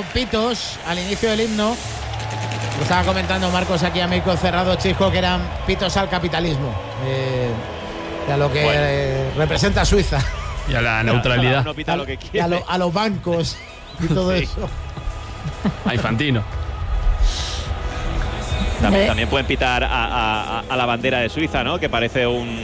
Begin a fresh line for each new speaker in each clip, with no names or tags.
habido pitos al inicio del himno. Lo estaba comentando Marcos aquí a micro cerrado, Chico, que eran pitos al capitalismo. Y a lo que representa Suiza.
Y a la neutralidad.
Uno pita lo que quiere.
A los bancos y todo eso.
A Infantino.
También pueden pitar a la bandera de Suiza, ¿no? Que parece un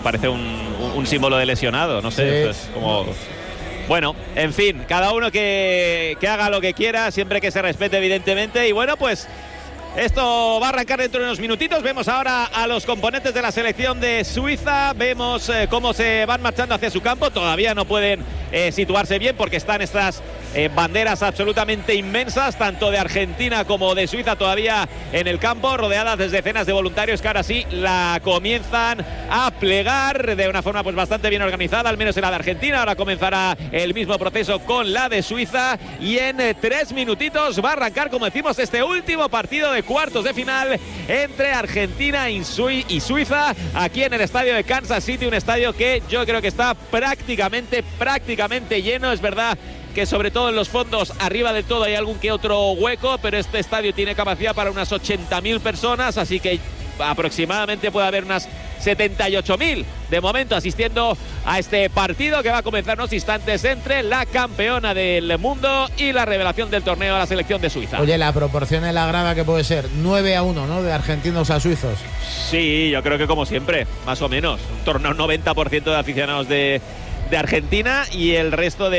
símbolo de lesionado, no sé.
Sí.
Pues como... Bueno, en fin, cada uno que haga lo que quiera, siempre que se respete, evidentemente. Y bueno, pues esto va a arrancar dentro de unos minutitos. Vemos ahora a los componentes de la selección de Suiza. Vemos cómo se van marchando hacia su campo. Todavía no pueden situarse bien porque están estas banderas absolutamente inmensas, tanto de Argentina como de Suiza, todavía en el campo, rodeadas de decenas de voluntarios que ahora sí la comienzan a plegar de una forma pues bastante bien organizada, al menos en la de Argentina. Ahora comenzará el mismo proceso con la de Suiza y en 3 minutitos va a arrancar, como decimos, este último partido de cuartos de final entre Argentina y Suiza, aquí en el estadio de Kansas City, un estadio que yo creo que está prácticamente lleno. Es verdad que sobre todo en los fondos, arriba del todo, hay algún que otro hueco, pero este estadio tiene capacidad para unas 80.000 personas, así que aproximadamente puede haber unas 78.000 de momento asistiendo a este partido que va a comenzar en unos instantes entre la campeona del mundo y la revelación del torneo, la selección de Suiza.
Oye, la proporción en la grada que puede ser 9-1, ¿no? De argentinos a suizos.
Sí, yo creo que como siempre, más o menos, en torno a un 90% de aficionados de Argentina y el resto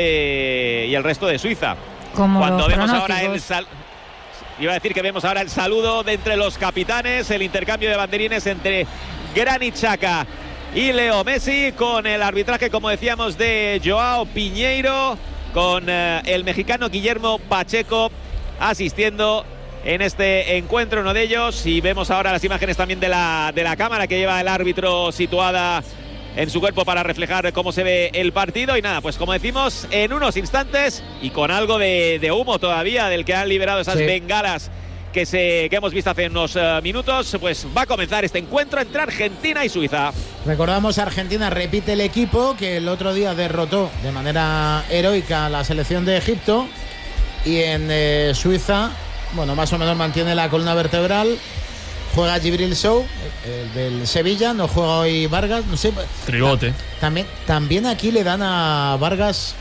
de Suiza.
Como
cuando vemos ahora iba a decir que vemos ahora el saludo de entre los capitanes, el intercambio de banderines entre Granit Xhaka y Leo Messi, con el arbitraje, como decíamos, de Joao Piñeiro, con el mexicano Guillermo Pacheco asistiendo en este encuentro, uno de ellos. Y vemos ahora las imágenes también de la cámara que lleva el árbitro situada en su cuerpo para reflejar cómo se ve el partido. Y nada, pues como decimos, en unos instantes y con algo de humo todavía del que han liberado esas bengalas que hemos visto hace unos minutos, pues va a comenzar este encuentro entre Argentina y Suiza.
Recordamos, Argentina repite el equipo que el otro día derrotó de manera heroica a la selección de Egipto, y en Suiza, bueno, más o menos mantiene la columna vertebral. Juega Djibril Sow, el del Sevilla, no juega hoy Vargas, no sé.
Trigote.
También aquí le dan a Vargas,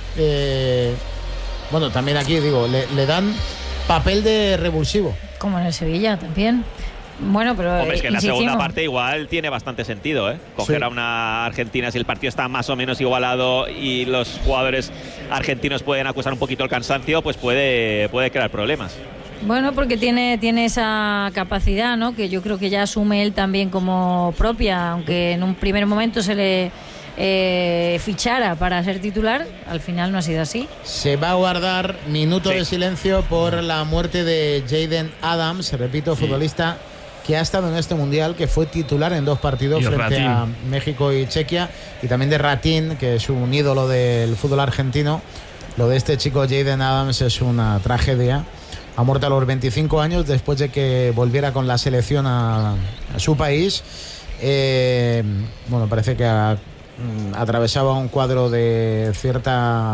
bueno, también aquí digo, le dan papel de revulsivo.
Como en el Sevilla también. Bueno, pero
hombre, es que en la segunda parte igual tiene bastante sentido, coger a una Argentina si el partido está más o menos igualado y los jugadores argentinos pueden acusar un poquito el cansancio, pues puede crear problemas.
Bueno, porque tiene esa capacidad, ¿no? Que yo creo que ya asume él también como propia, aunque en un primer momento se le fichara para ser titular, al final no ha sido así.
Se va a guardar minuto de silencio por la muerte de Jayden Adams, repito, futbolista que ha estado en este mundial, que fue titular en 2 partidos frente a México y Chequia, y también de Ratín, que es un ídolo del fútbol argentino. Lo de este chico Jayden Adams es una tragedia. Ha muerto a los 25 años después de que volviera con la selección a su país. Bueno, parece que atravesaba un cuadro de cierta